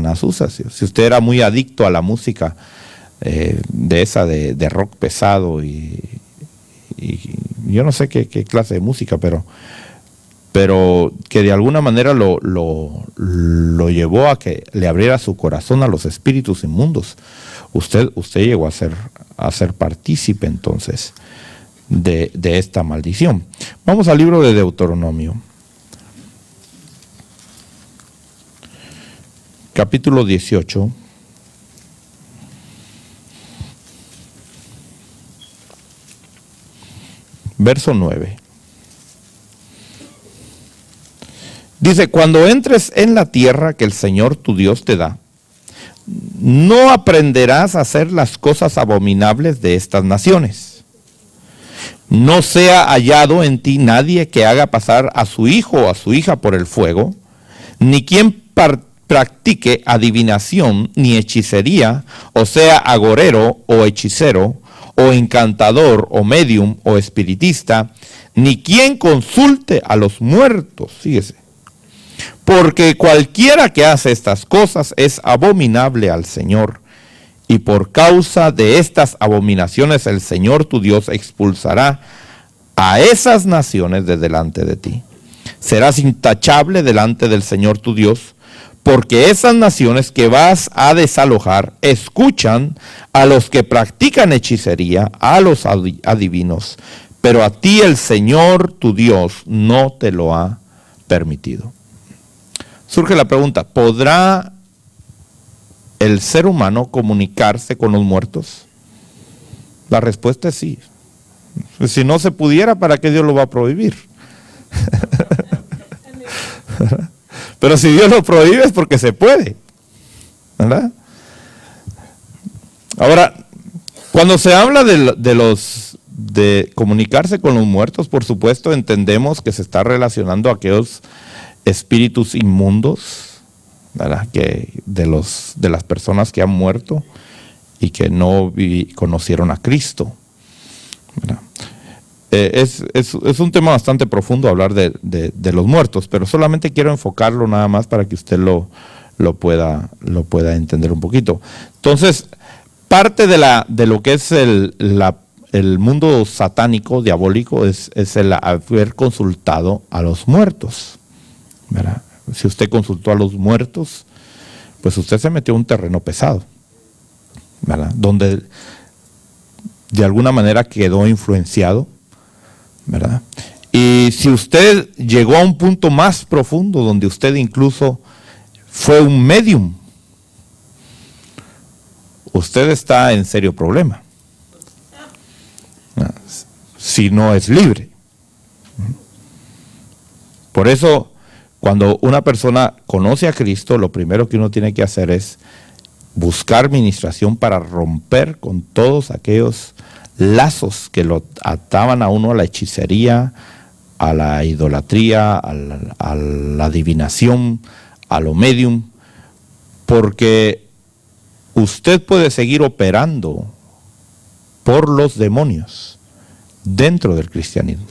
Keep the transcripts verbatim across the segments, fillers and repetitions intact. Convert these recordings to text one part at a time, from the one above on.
Satanás usa. Si, si usted era muy adicto a la música eh, de esa de, de rock pesado y, y yo no sé qué, qué clase de música, pero, pero que de alguna manera lo, lo, lo llevó a que le abriera su corazón a los espíritus inmundos, usted, usted llegó a ser, a ser partícipe entonces de, de esta maldición. Vamos al libro de Deuteronomio, capítulo dieciocho. Verso nueve. Dice, cuando entres en la tierra que el Señor tu Dios te da, no aprenderás a hacer las cosas abominables de estas naciones. No sea hallado en ti nadie que haga pasar a su hijo o a su hija por el fuego, ni quien par- practique adivinación ni hechicería, o sea, agorero o hechicero, o encantador, o medium, o espiritista, ni quien consulte a los muertos, fíjese. Porque cualquiera que hace estas cosas es abominable al Señor, y por causa de estas abominaciones el Señor tu Dios expulsará a esas naciones de delante de ti. Serás intachable delante del Señor tu Dios, porque esas naciones que vas a desalojar escuchan a los que practican hechicería, a los adivinos, pero a ti el Señor tu Dios no te lo ha permitido. Surge la pregunta, ¿podrá el ser humano comunicarse con los muertos? La respuesta es sí. Si no se pudiera, ¿para qué Dios lo va a prohibir? Pero si Dios lo prohíbe es porque se puede, ¿verdad? Ahora, cuando se habla de, de los de comunicarse con los muertos, por supuesto entendemos que se está relacionando a aquellos espíritus inmundos, ¿verdad? Que de los de las personas que han muerto y que no vi, conocieron a Cristo, ¿verdad? Eh, es, es, es un tema bastante profundo hablar de, de, de los muertos, pero solamente quiero enfocarlo nada más para que usted lo, lo, pueda, lo pueda entender un poquito. Entonces, parte de, la, de lo que es el, la, el mundo satánico, diabólico, es, es el haber consultado a los muertos, ¿verdad? Si usted consultó a los muertos, pues usted se metió en un terreno pesado, ¿verdad? Donde de alguna manera quedó influenciado, ¿verdad? Y si usted llegó a un punto más profundo donde usted incluso fue un medium, usted está en serio problema, si no es libre. Por eso, cuando una persona conoce a Cristo, lo primero que uno tiene que hacer es buscar ministración para romper con todos aquellos lazos que lo ataban a uno a la hechicería, a la idolatría, a la, a la adivinación, a lo medium, porque usted puede seguir operando por los demonios dentro del cristianismo.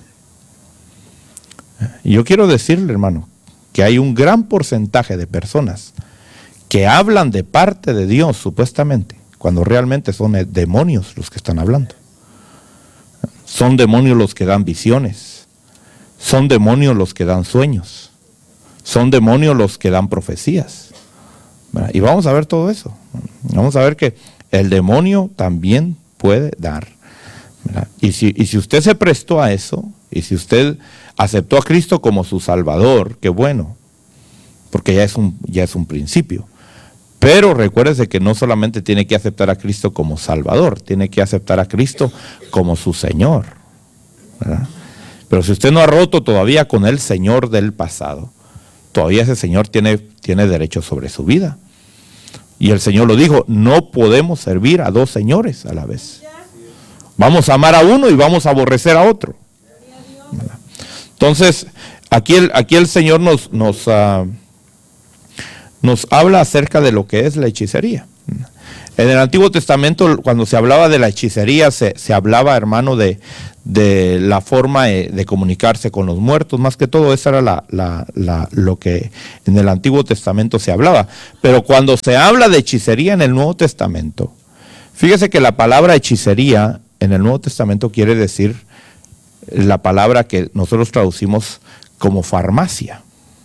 Yo quiero decirle, hermano, que hay un gran porcentaje de personas que hablan de parte de Dios, supuestamente, cuando realmente son demonios los que están hablando. Son demonios los que dan visiones, son demonios los que dan sueños, son demonios los que dan profecías. Y vamos a ver todo eso. Vamos a ver que el demonio también puede dar. Y si, y si usted se prestó a eso, y si usted aceptó a Cristo como su Salvador, qué bueno, porque ya es un, ya es un principio. Pero recuérdese que no solamente tiene que aceptar a Cristo como Salvador, tiene que aceptar a Cristo como su Señor, ¿verdad? Pero si usted no ha roto todavía con el Señor del pasado, todavía ese Señor tiene, tiene derecho sobre su vida. Y el Señor lo dijo, no podemos servir a dos señores a la vez. Vamos a amar a uno y vamos a aborrecer a otro, ¿verdad? Entonces, aquí el, aquí el Señor nos... nos uh, nos habla acerca de lo que es la hechicería. En el Antiguo Testamento, cuando se hablaba de la hechicería, se, se hablaba, hermano, de, de la forma de, de comunicarse con los muertos. Más que todo, eso era la, la, la, lo que en el Antiguo Testamento se hablaba. Pero cuando se habla de hechicería en el Nuevo Testamento, fíjese que la palabra hechicería en el Nuevo Testamento quiere decir la palabra que nosotros traducimos como farmacia.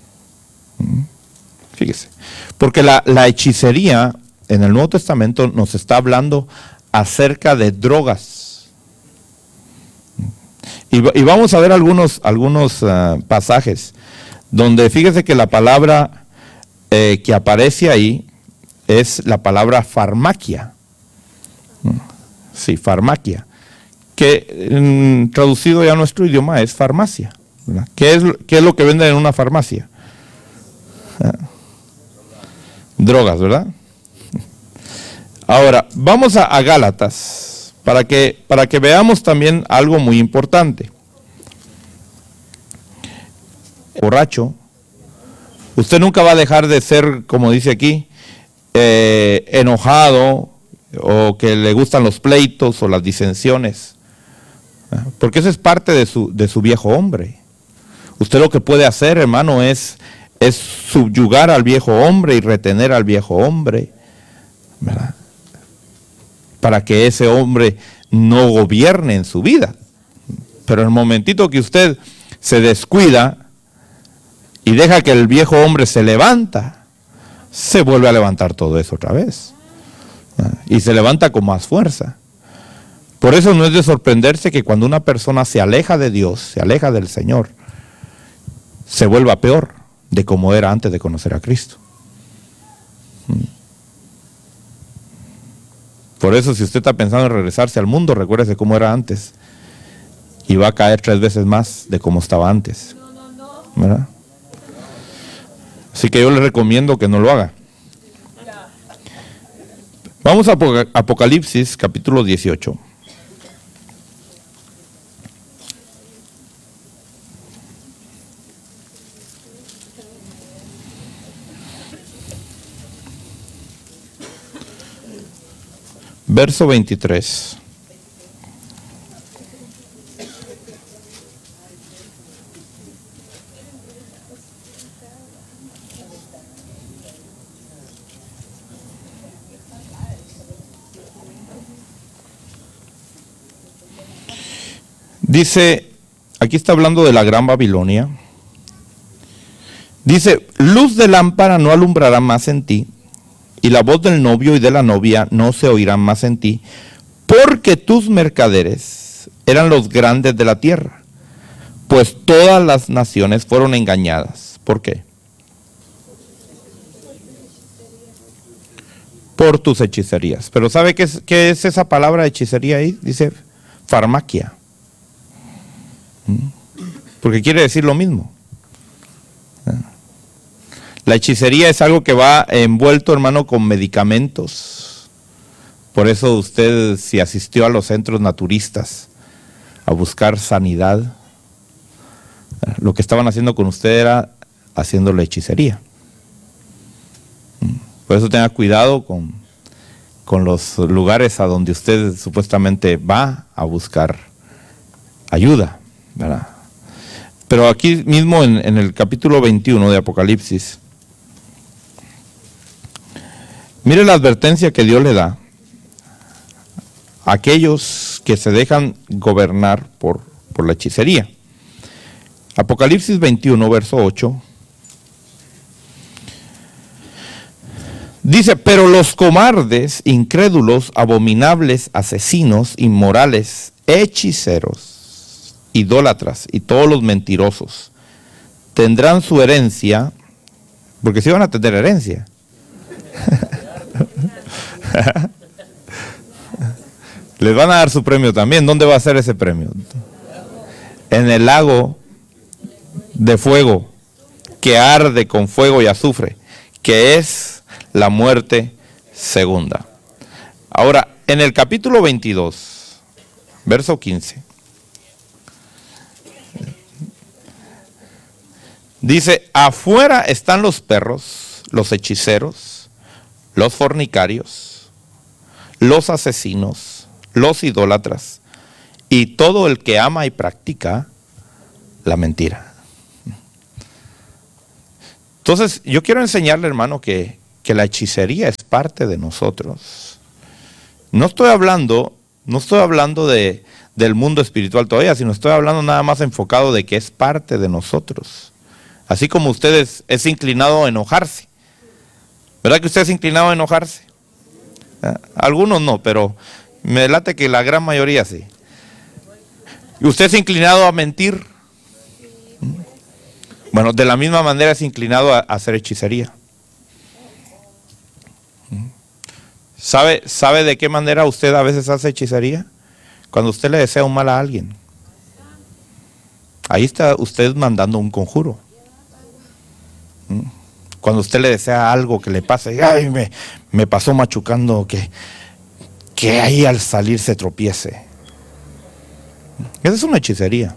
Fíjese, porque la, la hechicería en el Nuevo Testamento nos está hablando acerca de drogas. Y, y vamos a ver algunos, algunos uh, pasajes donde fíjese que la palabra eh, que aparece ahí es la palabra farmacia. Sí, farmacia. Que mm, traducido ya a nuestro idioma es farmacia. ¿Verdad? ¿Qué es, qué es lo que venden en una farmacia? Ah, drogas, ¿verdad? Ahora, vamos a, a Gálatas, para que, para que veamos también algo muy importante. Borracho, usted nunca va a dejar de ser, como dice aquí, eh, enojado, o que le gustan los pleitos o las disensiones, porque eso es parte de su, de su viejo hombre. Usted lo que puede hacer, hermano, es, es subyugar al viejo hombre y retener al viejo hombre, ¿verdad? Para que ese hombre no gobierne en su vida. Pero en el momentito que usted se descuida y deja que el viejo hombre se levanta, se vuelve a levantar todo eso otra vez. Y se levanta con más fuerza. Por eso no es de sorprenderse que cuando una persona se aleja de Dios, se aleja del Señor, se vuelva peor de como era antes de conocer a Cristo. Por eso, si usted está pensando en regresarse al mundo, recuérdese cómo era antes. Y va a caer tres veces más de como estaba antes. ¿Verdad? Así que yo le recomiendo que no lo haga. Vamos a Apocalipsis, capítulo dieciocho. Verso veintitrés. Dice, aquí está hablando de la Gran Babilonia. Dice, luz de lámpara no alumbrará más en ti, y la voz del novio y de la novia no se oirán más en ti, porque tus mercaderes eran los grandes de la tierra, pues todas las naciones fueron engañadas. ¿Por qué? Por tus hechicerías. Pero ¿sabe qué es, qué es esa palabra hechicería ahí? Dice farmacia. Porque quiere decir lo mismo. La hechicería es algo que va envuelto, hermano, con medicamentos. Por eso usted, si asistió a los centros naturistas a buscar sanidad, lo que estaban haciendo con usted era haciéndole hechicería. Por eso tenga cuidado con, con los lugares a donde usted supuestamente va a buscar ayuda, ¿verdad? Pero aquí mismo en, en el capítulo veintiuno de Apocalipsis, mire la advertencia que Dios le da a aquellos que se dejan gobernar por, por la hechicería. Apocalipsis veintiuno, verso ocho. Dice, pero los cobardes, incrédulos, abominables, asesinos, inmorales, hechiceros, idólatras y todos los mentirosos tendrán su herencia, porque sí van a tener herencia. Les van a dar su premio también. ¿Dónde va a ser ese premio? En el lago de fuego que arde con fuego y azufre, que es la muerte segunda. Ahora, en el capítulo veintidós, verso quince, dice, afuera están los perros, los hechiceros, los fornicarios, los asesinos, los idólatras y todo el que ama y practica la mentira. Entonces, yo quiero enseñarle, hermano, que, que la hechicería es parte de nosotros. No estoy hablando, no estoy hablando de, del mundo espiritual todavía, sino estoy hablando nada más enfocado de que es parte de nosotros. Así como usted es, es inclinado a enojarse. ¿Verdad que usted es inclinado a enojarse? ¿Eh? Algunos no, pero me late que la gran mayoría sí. ¿Y usted es inclinado a mentir? Bueno, de la misma manera es inclinado a, a hacer hechicería. ¿Sabe, ¿Sabe de qué manera usted a veces hace hechicería? Cuando usted le desea un mal a alguien. Ahí está usted mandando un conjuro. Cuando usted le desea algo que le pase, ay, me, me pasó machucando, que, que ahí al salir se tropiece. Esa es una hechicería.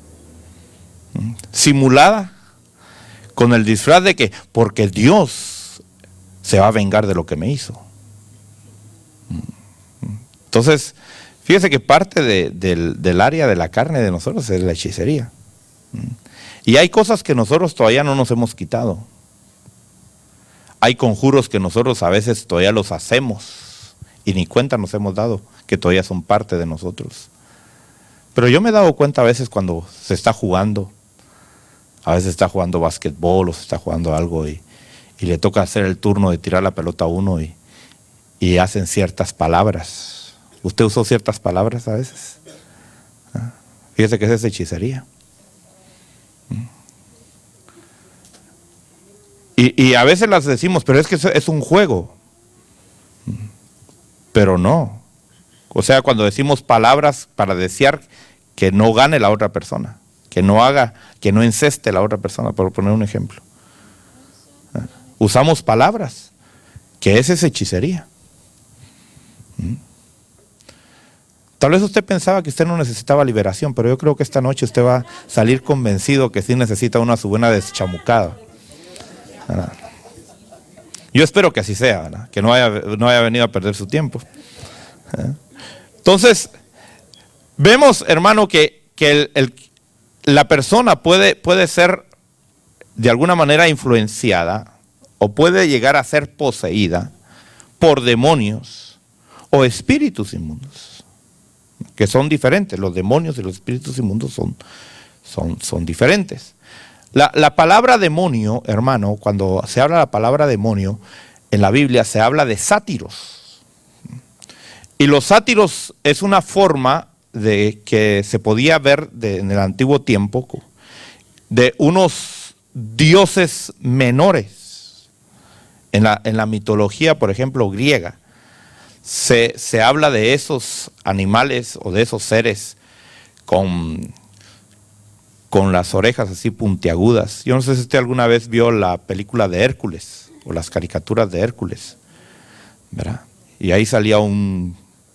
Simulada, con el disfraz de que, porque Dios se va a vengar de lo que me hizo. Entonces, fíjese que parte de, del, del área de la carne de nosotros es la hechicería. Y hay cosas que nosotros todavía no nos hemos quitado. Hay conjuros que nosotros a veces todavía los hacemos y ni cuenta nos hemos dado que todavía son parte de nosotros. Pero yo me he dado cuenta a veces cuando se está jugando, a veces está jugando básquetbol o se está jugando algo y, y le toca hacer el turno de tirar la pelota a uno y, y hacen ciertas palabras. ¿Usted usó ciertas palabras a veces? ¿Ah? Fíjese que esa es hechicería. Y, y a veces las decimos, pero es que es un juego. Pero no. O sea, cuando decimos palabras para desear que no gane la otra persona, que no haga, que no enceste la otra persona, por poner un ejemplo. Usamos palabras, que esa es hechicería. Tal vez usted pensaba que usted no necesitaba liberación, pero yo creo que esta noche usted va a salir convencido que sí necesita una su buena deschamucada. ¿Verdad? Yo espero que así sea, ¿verdad? Que no haya, no haya venido a perder su tiempo. ¿Eh? Entonces, vemos, hermano, que, que el, el, la persona puede, puede ser de alguna manera influenciada o puede llegar a ser poseída por demonios o espíritus inmundos, que son diferentes. Los demonios y los espíritus inmundos son, son, son diferentes. La, la palabra demonio, hermano, cuando se habla de la palabra demonio, en la Biblia se habla de sátiros. Y los sátiros es una forma de que se podía ver de, en el antiguo tiempo de unos dioses menores. En la, en la mitología, por ejemplo, griega, se, se habla de esos animales o de esos seres con... con las orejas así puntiagudas. Yo no sé si usted alguna vez vio la película de Hércules o las caricaturas de Hércules, ¿verdad? Y ahí salía un,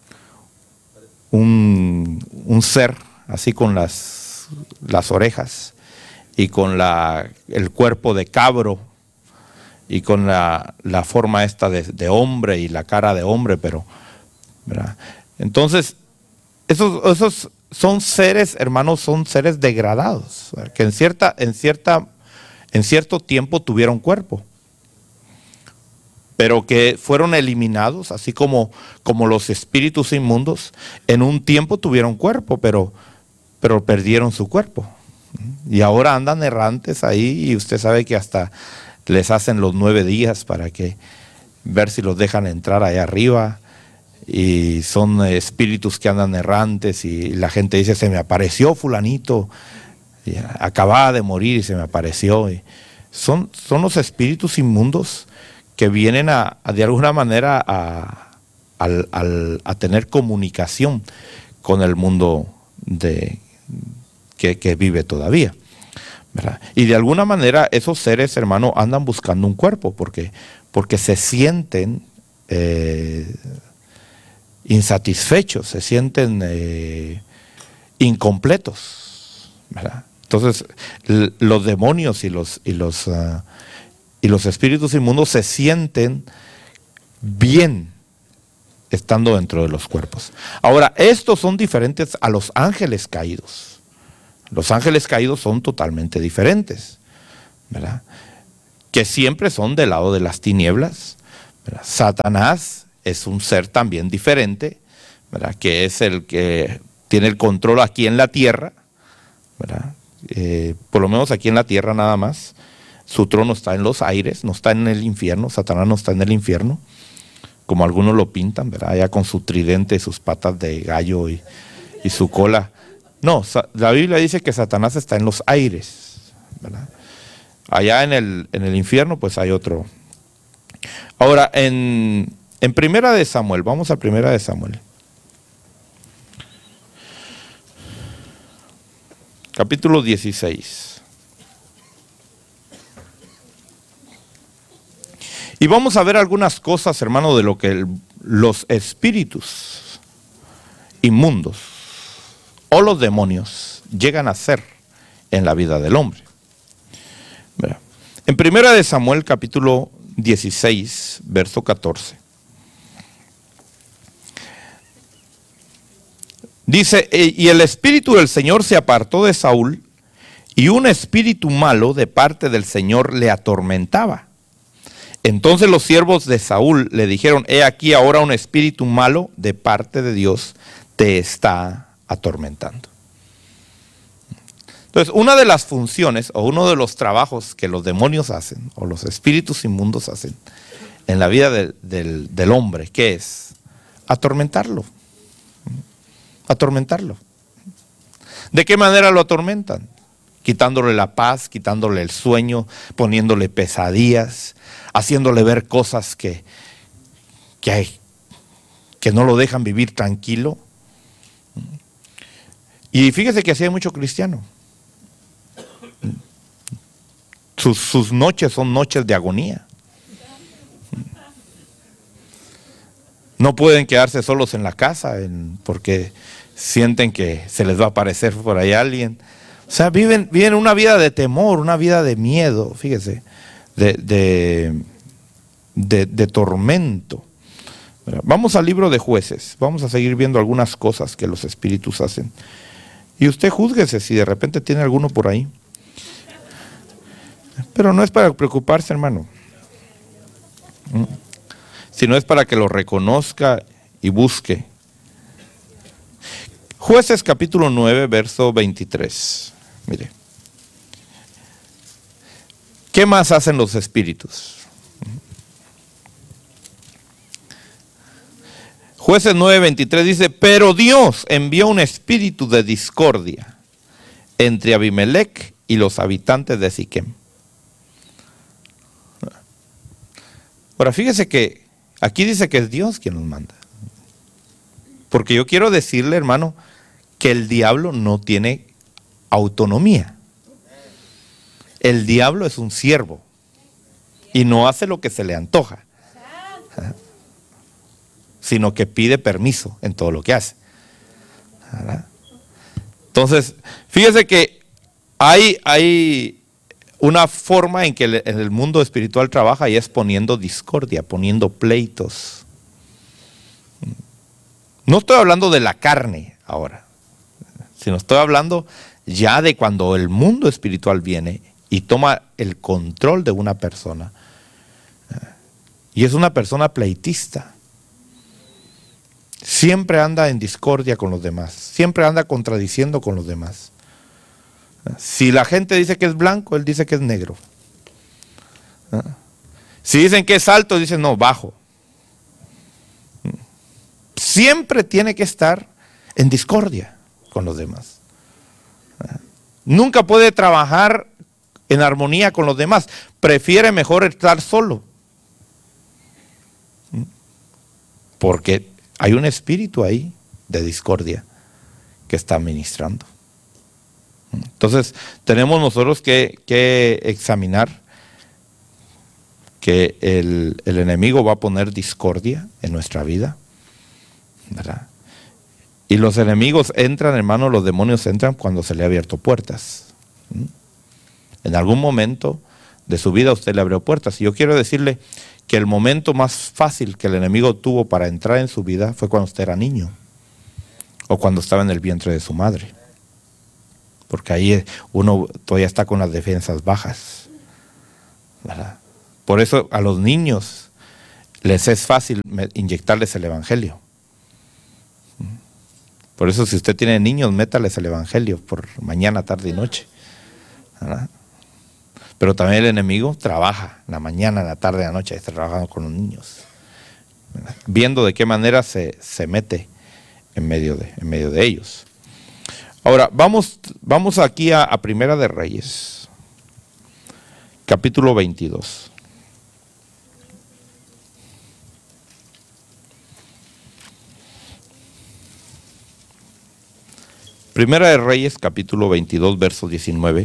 un, un ser así con las, las orejas y con la, el cuerpo de cabro y con la, la forma esta de, de hombre y la cara de hombre, pero, ¿verdad? Entonces, esos... esos son seres, hermanos, son seres degradados, que en cierta, en cierta, en cierto tiempo tuvieron cuerpo, pero que fueron eliminados, así como, como los espíritus inmundos, en un tiempo tuvieron cuerpo, pero, pero perdieron su cuerpo. Y ahora andan errantes ahí, y usted sabe que hasta les hacen los nueve días para que ver si los dejan entrar allá arriba. Y son espíritus que andan errantes y la gente dice, se me apareció fulanito, y acababa de morir y se me apareció. Y son, son los espíritus inmundos que vienen a, a de alguna manera a, a, a, a tener comunicación con el mundo de, que, que vive todavía, ¿verdad? Y de alguna manera esos seres, hermano, andan buscando un cuerpo porque, porque se sienten... Eh, insatisfechos, se sienten eh, incompletos, ¿verdad? Entonces los demonios y los, y, los, uh, y los espíritus inmundos se sienten bien estando dentro de los cuerpos. Ahora, estos son diferentes a los ángeles caídos. Los ángeles caídos son totalmente diferentes, ¿verdad? Que siempre son del lado de las tinieblas, ¿verdad? Satanás es un ser también diferente, ¿verdad? Que es el que tiene el control aquí en la tierra, ¿verdad? Eh, por lo menos aquí en la tierra nada más. Su trono está en los aires, no está en el infierno. Satanás no está en el infierno, como algunos lo pintan, ¿verdad? Allá con su tridente, sus patas de gallo y, y su cola. No, la Biblia dice que Satanás está en los aires, ¿verdad? Allá en el, en el infierno pues hay otro. Ahora, en, en Primera de Samuel, vamos a Primera de Samuel. Capítulo dieciséis. Y vamos a ver algunas cosas, hermano, de lo que el, los espíritus inmundos o los demonios llegan a ser en la vida del hombre. Mira, en Primera de Samuel, capítulo dieciséis, verso catorce. Dice, y el espíritu del Señor se apartó de Saúl, y un espíritu malo de parte del Señor le atormentaba. Entonces los siervos de Saúl le dijeron, he aquí ahora un espíritu malo de parte de Dios te está atormentando. Entonces, una de las funciones o uno de los trabajos que los demonios hacen, o los espíritus inmundos hacen en la vida de, del, del hombre, ¿qué es? Atormentarlo. Atormentarlo. ¿De qué manera lo atormentan? Quitándole la paz, quitándole el sueño, poniéndole pesadillas, haciéndole ver cosas que, que, hay, que no lo dejan vivir tranquilo. Y fíjese que así hay mucho cristiano. Sus, sus noches son noches de agonía. No pueden quedarse solos en la casa en, porque sienten que se les va a aparecer por ahí alguien. O sea, viven, viven una vida de temor, una vida de miedo, fíjese, de, de, de, de tormento. Vamos al libro de Jueces, vamos a seguir viendo algunas cosas que los espíritus hacen. Y usted júzguese si de repente tiene alguno por ahí. Pero no es para preocuparse, hermano, sino es para que lo reconozca y busque. Jueces capítulo nueve, verso veintitrés. Mire. ¿Qué más hacen los espíritus? Jueces nueve, veintitrés dice, pero Dios envió un espíritu de discordia entre Abimelech y los habitantes de Siquem. Ahora fíjese que aquí dice que es Dios quien nos manda. Porque yo quiero decirle, hermano, que el diablo no tiene autonomía. El diablo es un siervo y no hace lo que se le antoja, sino que pide permiso en todo lo que hace. Entonces, fíjese que hay, hay una forma en que el, en el mundo espiritual trabaja y es poniendo discordia, poniendo pleitos. No estoy hablando de la carne ahora, sino estoy hablando ya de cuando el mundo espiritual viene y toma el control de una persona. Y es una persona pleitista. Siempre anda en discordia con los demás, siempre anda contradiciendo con los demás. Si la gente dice que es blanco, él dice que es negro. Si dicen que es alto, dicen no, bajo. Siempre tiene que estar en discordia con los demás. Nunca puede trabajar en armonía con los demás. Prefiere mejor estar solo. Porque hay un espíritu ahí de discordia que está ministrando. Entonces, tenemos nosotros que, que examinar que el, el enemigo va a poner discordia en nuestra vida, ¿verdad? Y los enemigos entran, hermano, los demonios entran cuando se le ha abierto puertas. ¿Mm? En algún momento de su vida usted le abrió puertas. Y yo quiero decirle que el momento más fácil que el enemigo tuvo para entrar en su vida fue cuando usted era niño o cuando estaba en el vientre de su madre. Porque ahí uno todavía está con las defensas bajas, ¿verdad? Por eso a los niños les es fácil inyectarles el evangelio. Por eso si usted tiene niños, métales el evangelio por mañana, tarde y noche, ¿verdad? Pero también el enemigo trabaja en la mañana, en la tarde, en la noche, está trabajando con los niños, ¿verdad? Viendo de qué manera se, se mete en medio de, en medio de ellos. Ahora, vamos, vamos aquí a, a Primera de Reyes, capítulo veintidós. Primera de Reyes, capítulo veintidós, verso diecinueve.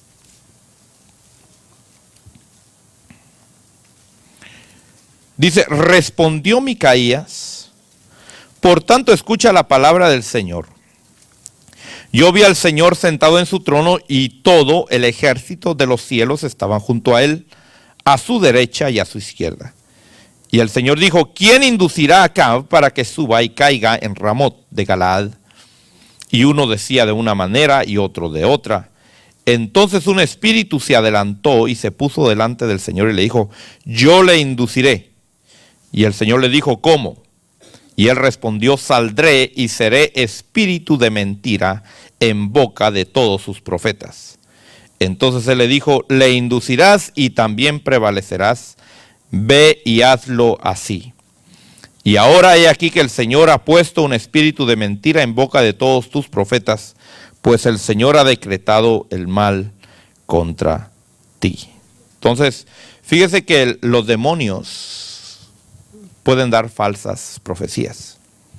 Dice, respondió Micaías, por tanto escucha la palabra del Señor. Yo vi al Señor sentado en su trono y todo el ejército de los cielos estaban junto a él, a su derecha y a su izquierda. Y el Señor dijo, ¿quién inducirá a Acab para que suba y caiga en Ramot de Galaad? Y uno decía de una manera y otro de otra. Entonces un espíritu se adelantó y se puso delante del Señor y le dijo, yo le induciré. Y el Señor le dijo, ¿cómo? Y él respondió, saldré y seré espíritu de mentira en boca de todos sus profetas. Entonces él le dijo, le inducirás y también prevalecerás. Ve y hazlo así. Y ahora he aquí que el Señor ha puesto un espíritu de mentira en boca de todos tus profetas, pues el Señor ha decretado el mal contra ti. Entonces, fíjese que los demonios pueden dar falsas profecías.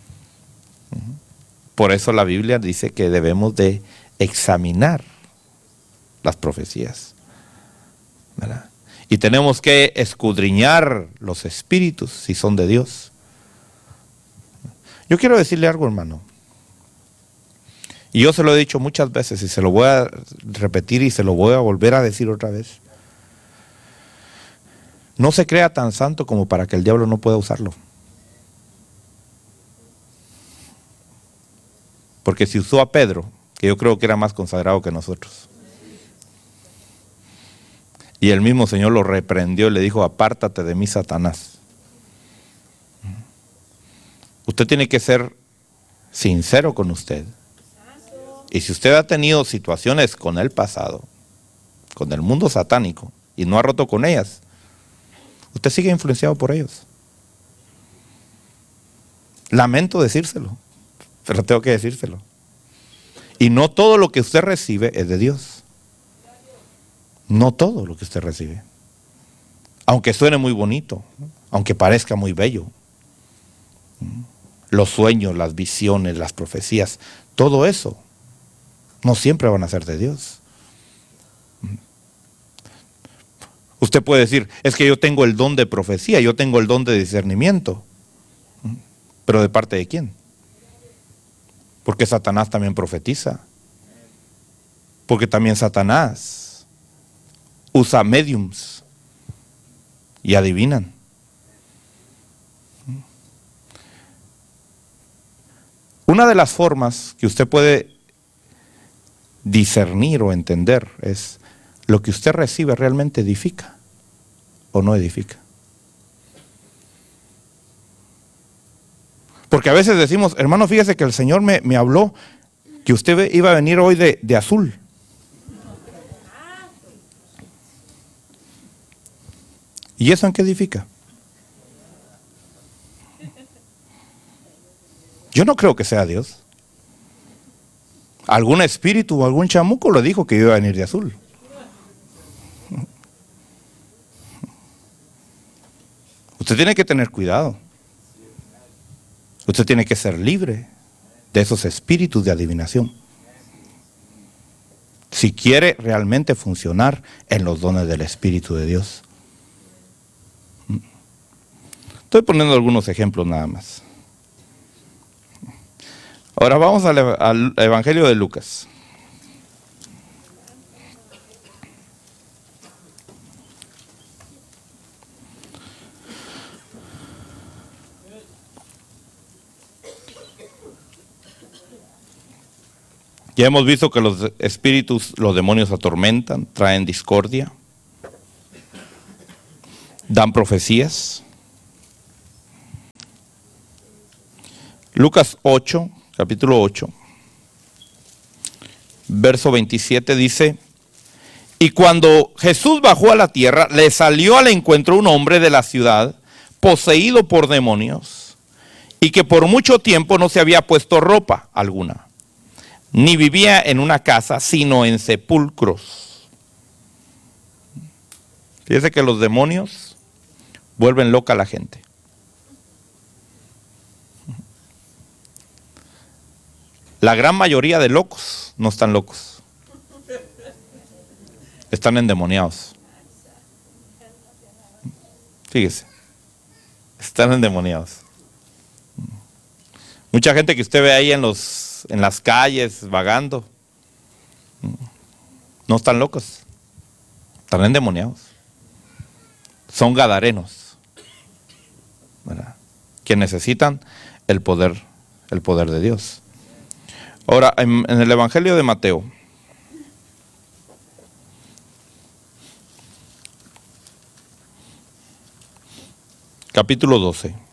Por eso la Biblia dice que debemos de examinar las profecías, ¿verdad? Y tenemos que escudriñar los espíritus si son de Dios. Yo quiero decirle algo, hermano. Y yo se lo he dicho muchas veces y se lo voy a repetir y se lo voy a volver a decir otra vez. No se crea tan santo como para que el diablo no pueda usarlo. Porque si usó a Pedro, que yo creo que era más consagrado que nosotros, y el mismo Señor lo reprendió y le dijo, apártate de mí, Satanás. Usted tiene que ser sincero con usted. Y si usted ha tenido situaciones con el pasado, con el mundo satánico, y no ha roto con ellas, usted sigue influenciado por ellos. Lamento decírselo, pero tengo que decírselo. Y no todo lo que usted recibe es de Dios. No todo lo que usted recibe. Aunque suene muy bonito, aunque parezca muy bello. Los sueños, las visiones, las profecías, todo eso no siempre van a ser de Dios. Usted puede decir, es que yo tengo el don de profecía, yo tengo el don de discernimiento. ¿Pero de parte de quién? Porque Satanás también profetiza. Porque también Satanás usa mediums y adivinan. Una de las formas que usted puede discernir o entender es lo que usted recibe realmente edifica o no edifica. Porque a veces decimos, hermano, fíjese que el Señor me, me habló que usted iba a venir hoy de, de azul. ¿Y eso en qué edifica? Yo no creo que sea Dios. Algún espíritu o algún chamuco le dijo que iba a venir de azul. Usted tiene que tener cuidado. Usted tiene que ser libre de esos espíritus de adivinación, si quiere realmente funcionar en los dones del Espíritu de Dios. Estoy poniendo algunos ejemplos nada más. Ahora vamos al, al Evangelio de Lucas. Ya hemos visto que los espíritus, los demonios atormentan, traen discordia, dan profecías. Lucas ocho, capítulo ocho, verso veintisiete dice: y cuando Jesús bajó a la tierra, le salió al encuentro un hombre de la ciudad, poseído por demonios, y que por mucho tiempo no se había puesto ropa alguna, ni vivía en una casa, sino en sepulcros. Fíjese que los demonios vuelven loca a la gente. La gran mayoría de locos no están locos. Están endemoniados. Fíjese. Están endemoniados. Mucha gente que usted ve ahí en los, en las calles vagando, no están locos. Están endemoniados. Son gadarenos, ¿verdad? Que necesitan el poder, el poder de Dios. Ahora, en, en el Evangelio de Mateo, capítulo doce.